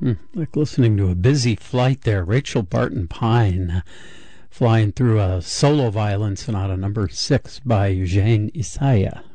Like listening to a busy flight there. Rachel Barton Pine flying through a solo violin sonata number 6 by Eugene Isaiah.